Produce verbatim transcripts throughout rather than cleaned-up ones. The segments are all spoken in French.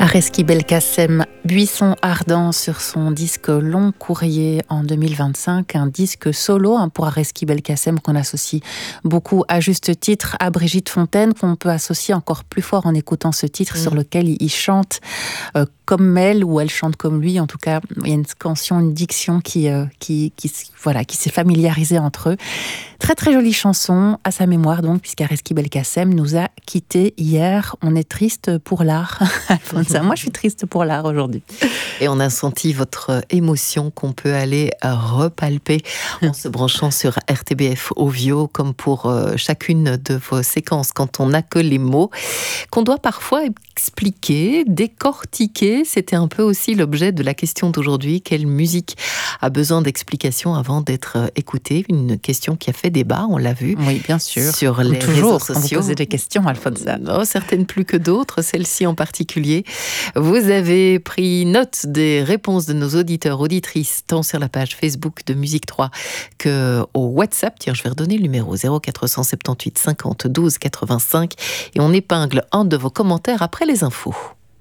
Areski Belkacem, Buisson ardent sur son disque Long Courrier en deux mille vingt-cinq, un disque solo hein, pour Areski Belkacem qu'on associe beaucoup à juste titre à Brigitte Fontaine, qu'on peut associer encore plus fort en écoutant ce titre mmh. sur lequel il chante euh, comme elle ou elle chante comme lui. En tout cas, il y a une scansion, une diction qui, euh, qui, qui, voilà, qui s'est familiarisée entre eux. Très très jolie chanson à sa mémoire donc, puisqu'Areski Belkacem nous a quittés hier. On est triste pour l'art. Moi, je suis triste pour l'art aujourd'hui. Et on a senti votre émotion qu'on peut aller repalper en se branchant sur R T B F Ovio, comme pour chacune de vos séquences, quand on n'a que les mots, qu'on doit parfois expliquer, décortiquer. C'était un peu aussi l'objet de la question d'aujourd'hui. Quelle musique a besoin d'explications avant d'être écoutée? Une question qui a fait débat, on l'a vu. Oui, bien sûr. Sur les toujours, réseaux sociaux. Quand vous posez des questions, Alfonsa. Non, certaines plus que d'autres, celle-ci en particulier. Vous avez pris note des réponses de nos auditeurs, auditrices, tant sur la page Facebook de Musique trois que au WhatsApp. Tiens, je vais redonner le numéro zéro quatre cent soixante-dix-huit cinquante douze quatre-vingt-cinq et on épingle un de vos commentaires après les infos.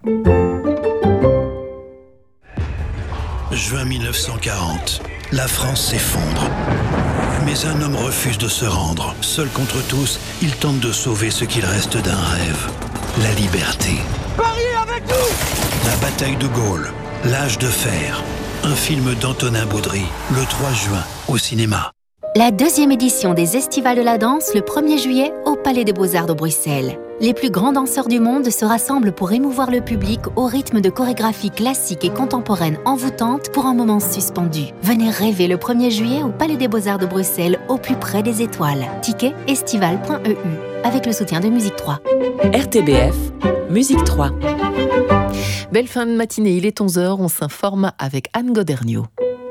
Juin mille neuf cent quarante, la France s'effondre. Mais un homme refuse de se rendre. Seul contre tous, il tente de sauver ce qu'il reste d'un rêve. La liberté. Pariez avec nous! La bataille de Gaulle. L'âge de fer. Un film d'Antonin Baudry. Le trois juin, au cinéma. La deuxième édition des Estivales de la danse, le premier juillet, au Palais des Beaux-Arts de Bruxelles. Les plus grands danseurs du monde se rassemblent pour émouvoir le public au rythme de chorégraphies classiques et contemporaines envoûtantes pour un moment suspendu. Venez rêver le premier juillet au Palais des Beaux-Arts de Bruxelles, au plus près des étoiles. Ticket estival point e u, avec le soutien de Musique trois. R T B F, Musique trois. Belle fin de matinée, il est onze heures, on s'informe avec Anne Goderniot.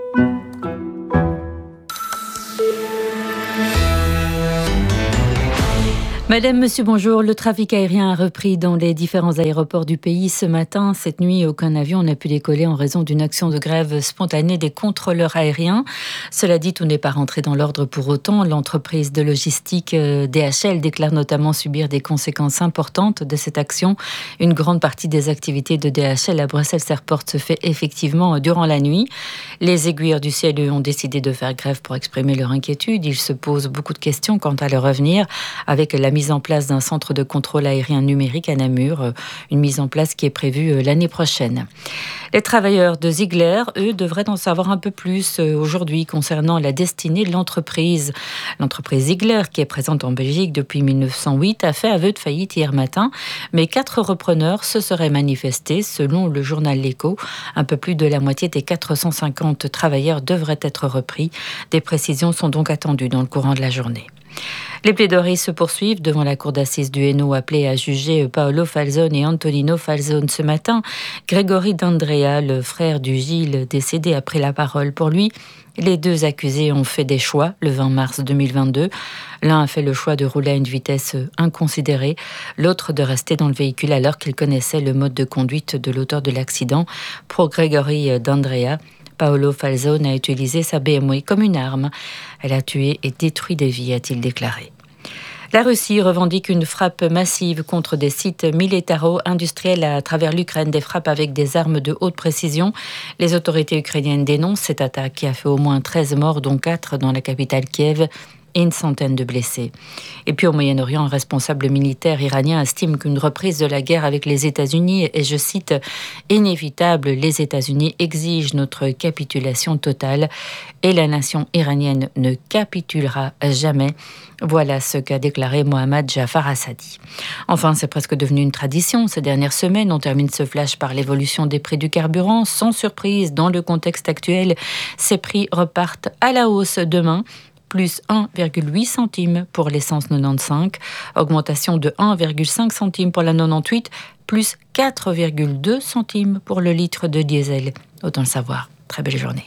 Madame, monsieur, bonjour. Le trafic aérien a repris dans les différents aéroports du pays ce matin. Cette nuit, aucun avion n'a pu décoller en raison d'une action de grève spontanée des contrôleurs aériens. Cela dit, tout n'est pas rentré dans l'ordre pour autant. L'entreprise de logistique D H L déclare notamment subir des conséquences importantes de cette action. Une grande partie des activités de D H L à Bruxelles Airport se fait effectivement durant la nuit. Les aiguilleurs du ciel, eux, ont décidé de faire grève pour exprimer leur inquiétude. Ils se posent beaucoup de questions quant à leur avenir, avec la mise en place d'un centre de contrôle aérien numérique à Namur, une mise en place qui est prévue l'année prochaine. Les travailleurs de Ziegler, eux, devraient en savoir un peu plus aujourd'hui concernant la destinée de l'entreprise. L'entreprise Ziegler, qui est présente en Belgique depuis mille neuf cent huit, a fait aveu de faillite hier matin, mais quatre repreneurs se seraient manifestés, selon le journal L'Écho. Un peu plus de la moitié des quatre cent cinquante travailleurs devraient être repris. Des précisions sont donc attendues dans le courant de la journée. Les plaidoiries se poursuivent devant la cour d'assises du Hainaut, appelée à juger Paolo Falzone et Antonino Falzone ce matin. Grégory D'Andrea, le frère du Gilles décédé, a pris la parole. Pour lui, les deux accusés ont fait des choix le vingt mars deux mille vingt-deux. L'un a fait le choix de rouler à une vitesse inconsidérée, l'autre de rester dans le véhicule alors qu'il connaissait le mode de conduite de l'auteur de l'accident. Pour Grégory D'Andrea, Paolo Falzone a utilisé sa B M W comme une arme. Elle a tué et détruit des vies, a-t-il déclaré. La Russie revendique une frappe massive contre des sites militaro-industriels à travers l'Ukraine, des frappes avec des armes de haute précision. Les autorités ukrainiennes dénoncent cette attaque qui a fait au moins treize morts, dont quatre dans la capitale Kiev, et une centaine de blessés. Et puis au Moyen-Orient, un responsable militaire iranien estime qu'une reprise de la guerre avec les États-Unis est, je cite, inévitable. Les États-Unis exigent notre capitulation totale et la nation iranienne ne capitulera jamais. Voilà ce qu'a déclaré Mohammad Jafar Assadi. Enfin, c'est presque devenu une tradition ces dernières semaines. On termine ce flash par l'évolution des prix du carburant. Sans surprise, dans le contexte actuel, ces prix repartent à la hausse demain. Plus un virgule huit centimes pour l'essence quatre-vingt-quinze, augmentation de un virgule cinq centimes pour la quatre-vingt-dix-huit, plus quatre virgule deux centimes pour le litre de diesel. Autant le savoir. Très belle journée.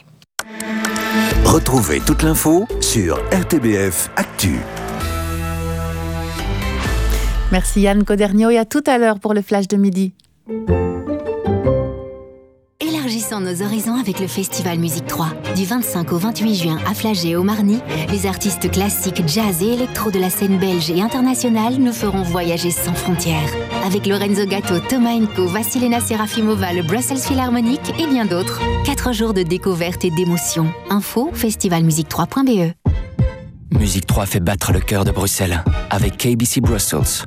Retrouvez toute l'info sur R T B F Actu. Merci Anne Goderniot et à tout à l'heure pour le flash de midi. Élargissez Élargissons nos horizons avec le Festival Musique trois. Du vingt-cinq au vingt-huit juin à Flagey au Marny, les artistes classiques, jazz et électro de la scène belge et internationale nous feront voyager sans frontières. Avec Lorenzo Gatto, Thomas Enko, Vassilena Serafimova, le Brussels Philharmonic et bien d'autres. Quatre jours de découverte et d'émotion. Info festival musique trois point b e. Musique trois fait battre le cœur de Bruxelles avec K B C Brussels.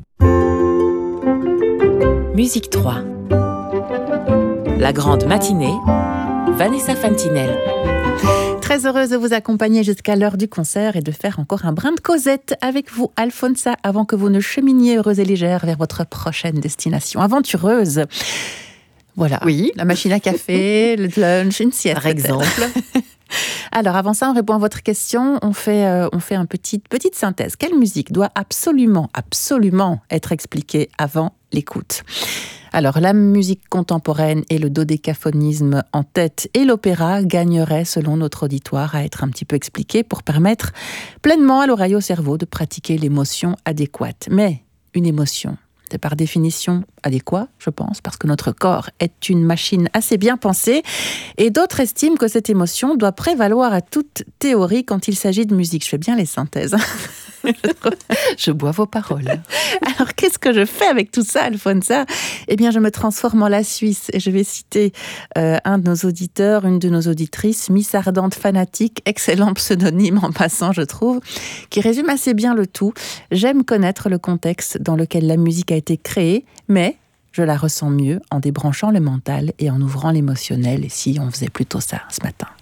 Musique trois. La grande matinée, Vanessa Fantinel. Très heureuse de vous accompagner jusqu'à l'heure du concert et de faire encore un brin de causette avec vous, Alfonsa, avant que vous ne cheminiez heureuse et légère vers votre prochaine destination aventureuse. Voilà, oui. La machine à café, le lunch, une sieste. Par exemple. Alors, avant ça, on répond à votre question. On fait, euh, on fait une petite, petite synthèse. Quelle musique doit absolument, absolument être expliquée avant l'écoute ? Alors, la musique contemporaine et le dodécaphonisme en tête et l'opéra gagneraient, selon notre auditoire, à être un petit peu expliqués pour permettre pleinement à l'oreille au cerveau de pratiquer l'émotion adéquate. Mais une émotion, c'est par définition adéquat, je pense, parce que notre corps est une machine assez bien pensée, et d'autres estiment que cette émotion doit prévaloir à toute théorie quand il s'agit de musique. Je fais bien les synthèses. Je bois vos paroles. Alors, qu'est-ce que je fais avec tout ça, Alfonsa ? Eh bien, je me transforme en la Suisse, et je vais citer euh, un de nos auditeurs, une de nos auditrices, Miss Ardente Fanatique, excellent pseudonyme en passant, je trouve, qui résume assez bien le tout. J'aime connaître le contexte dans lequel la musique a été créée, mais je la ressens mieux en débranchant le mental et en ouvrant l'émotionnel, et si on faisait plutôt ça ce matin.